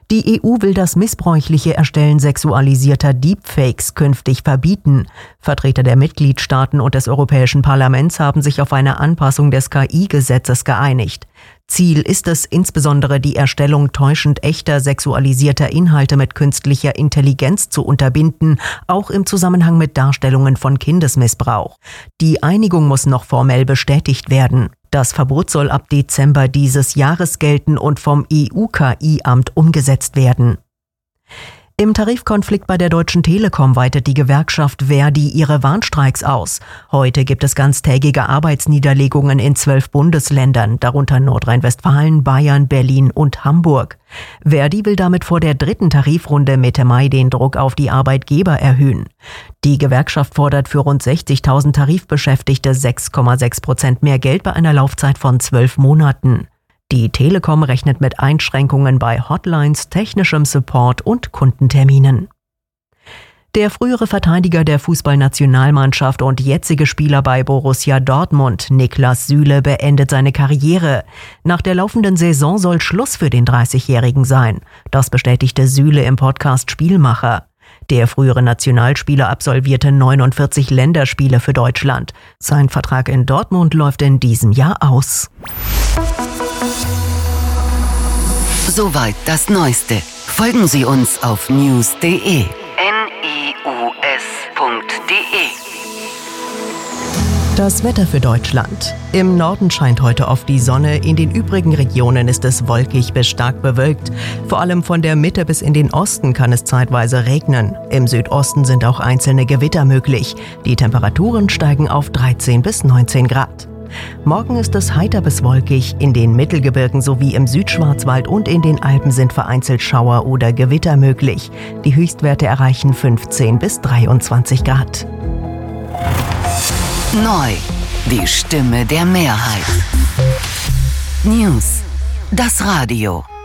Die EU will das missbräuchliche Erstellen sexualisierter Deepfakes künftig verbieten. Vertreter der Mitgliedstaaten und des Europäischen Parlaments haben sich auf eine Anpassung des KI-Gesetzes geeinigt. Ziel ist es insbesondere, die Erstellung täuschend echter sexualisierter Inhalte mit künstlicher Intelligenz zu unterbinden, auch im Zusammenhang mit Darstellungen von Kindesmissbrauch. Die Einigung muss noch formell bestätigt werden. Das Verbot soll ab Dezember dieses Jahres gelten und vom EU-KI-Amt umgesetzt werden. Im Tarifkonflikt bei der Deutschen Telekom weitet die Gewerkschaft Verdi ihre Warnstreiks aus. Heute gibt es ganztägige Arbeitsniederlegungen in 12 Bundesländern, darunter Nordrhein-Westfalen, Bayern, Berlin und Hamburg. Verdi will damit vor der 3. Tarifrunde Mitte Mai den Druck auf die Arbeitgeber erhöhen. Die Gewerkschaft fordert für rund 60.000 Tarifbeschäftigte 6,6% mehr Geld bei einer Laufzeit von 12 Monaten. Die Telekom rechnet mit Einschränkungen bei Hotlines, technischem Support und Kundenterminen. Der frühere Verteidiger der Fußballnationalmannschaft und jetzige Spieler bei Borussia Dortmund, Niklas Süle, beendet seine Karriere. Nach der laufenden Saison soll Schluss für den 30-Jährigen sein. Das bestätigte Süle im Podcast Spielmacher. Der frühere Nationalspieler absolvierte 49 Länderspiele für Deutschland. Sein Vertrag in Dortmund läuft in diesem Jahr aus. Soweit das Neueste. Folgen Sie uns auf news.de. Das Wetter für Deutschland. Im Norden scheint heute oft die Sonne, in den übrigen Regionen ist es wolkig bis stark bewölkt. Vor allem von der Mitte bis in den Osten kann es zeitweise regnen. Im Südosten sind auch einzelne Gewitter möglich. Die Temperaturen steigen auf 13 bis 19 Grad. Morgen ist es heiter bis wolkig. In den Mittelgebirgen sowie im Südschwarzwald und in den Alpen sind vereinzelt Schauer oder Gewitter möglich. Die Höchstwerte erreichen 15 bis 23 Grad. Neu, die Stimme der Mehrheit. News, das Radio.